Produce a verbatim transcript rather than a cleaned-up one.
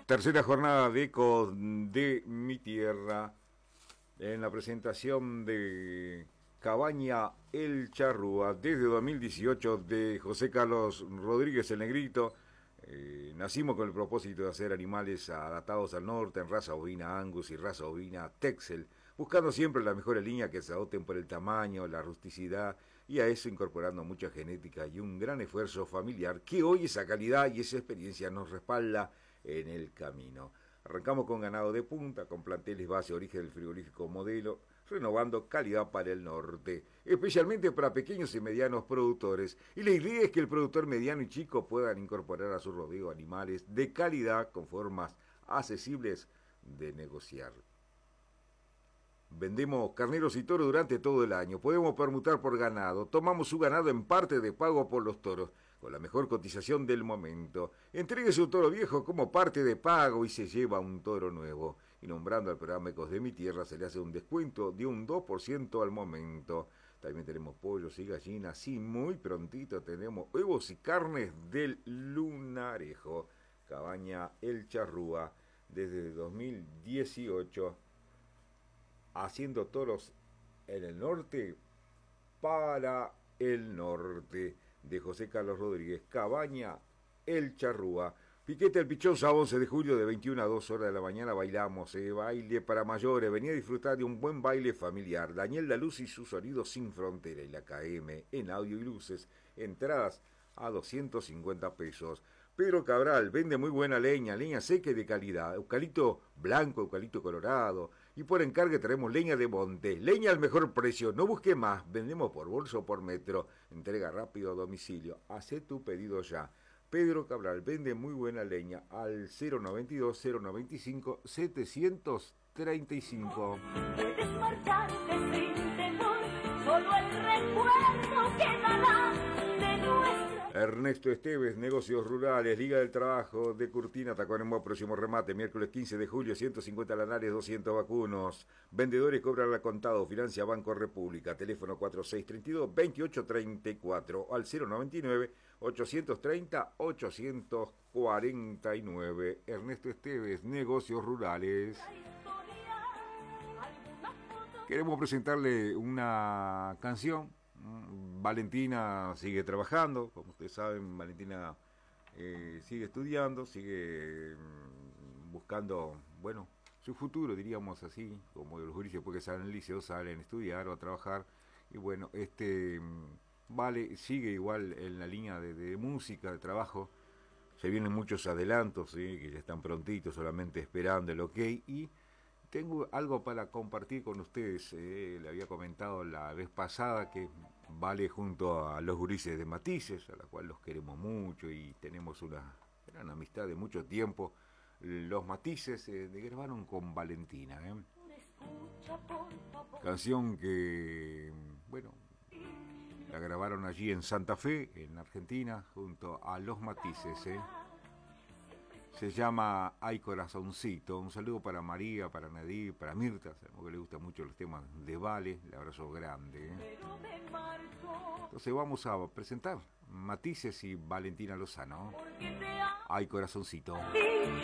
Tercera jornada de Eco de mi Tierra, en la presentación de Cabaña El Charrúa, desde dos mil dieciocho, de José Carlos Rodríguez el Negrito. Eh, nacimos con el propósito de hacer animales adaptados al norte, en raza ovina Angus y raza ovina Texel, buscando siempre las mejores líneas que se adopten por el tamaño, la rusticidad, y a eso incorporando mucha genética y un gran esfuerzo familiar que hoy esa calidad y esa experiencia nos respalda en el camino. Arrancamos con ganado de punta, con planteles base origen del frigorífico Modelo, renovando calidad para el norte, especialmente para pequeños y medianos productores. Y la idea es que el productor mediano y chico puedan incorporar a su rodeo animales de calidad con formas accesibles de negociar. Vendemos carneros y toros durante todo el año. Podemos permutar por ganado. Tomamos su ganado en parte de pago por los toros, con la mejor cotización del momento. Entregue su toro viejo como parte de pago y se lleva un toro nuevo. Y nombrando al programa Ecos de mi Tierra se le hace un descuento de un dos por ciento al momento. También tenemos pollos y gallinas y muy prontito tenemos huevos y carnes del Lunarejo. Cabaña El Charrúa, desde dos mil dieciocho. Haciendo toros en el norte para el norte, de José Carlos Rodríguez. Cabaña El Charrúa. Piquete El Pichón, sábado once de julio, de veintiuna a dos horas de la mañana. Bailamos, eh, baile para mayores. Venía a disfrutar de un buen baile familiar. Daniel La Luz y su sonido sin frontera. Y la K M en audio y luces. Entradas a doscientos cincuenta pesos. Pedro Cabral vende muy buena leña, leña seca y de calidad, eucalipto blanco, eucalipto colorado, y por encargue traemos leña de monte, leña al mejor precio, no busque más, vendemos por bolsa o por metro, entrega rápido a domicilio, haz tu pedido ya. Pedro Cabral vende muy buena leña al cero noventa y dos, cero noventa y cinco, setecientos treinta y cinco. Puedes marcharte sin temor, solo el recuerdo quedará de nuestra. Ernesto Esteves, Negocios Rurales, Liga del Trabajo de Curtina, Tacuarembó, próximo remate, miércoles quince de julio, ciento cincuenta lanares, doscientos vacunos. Vendedores cobran al contado, financia Banco República, teléfono cuatro seis tres dos, veintiocho treinta y cuatro, al cero noventa y nueve, ochocientos treinta, ochocientos cuarenta y nueve. Ernesto Esteves, Negocios Rurales. Queremos presentarle una canción. Valentina sigue trabajando, como ustedes saben, Valentina eh, sigue estudiando, sigue mm, buscando, bueno, su futuro, diríamos así, como los juicios, porque salen del liceo, salen a estudiar o a trabajar, y bueno, este mm, Vale sigue igual en la línea de, de música, de trabajo. Se vienen muchos adelantos, ¿sí? Que ya están prontitos, solamente esperando el ok, y tengo algo para compartir con ustedes. Eh, le había comentado la vez pasada que Vale junto a los gurises de Matices, a la cual los queremos mucho y tenemos una gran amistad de mucho tiempo. Los Matices eh, grabaron con Valentina. ¿eh? Canción que, bueno, la grabaron allí en Santa Fe, en Argentina, junto a los Matices. ¿eh? Se llama Ay Corazoncito. Un saludo para María, para Nadir, para Mirta, sabemos que le gustan mucho los temas de Vale. Le abrazo grande. ¿eh? Entonces vamos a presentar Matices y Valentina Lozano. Ay Corazoncito.